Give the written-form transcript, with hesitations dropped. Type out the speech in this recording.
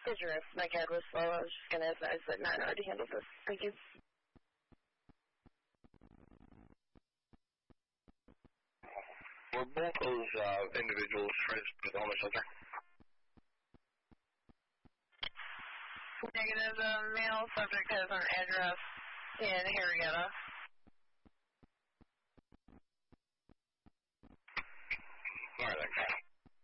Dangerous. My CAD was slow. I was just going to advise that 9 already handled this. Thank you. Were both those individuals friends with the homeless shelter? Negative. The male subject has an address in Harrietta. All right, then.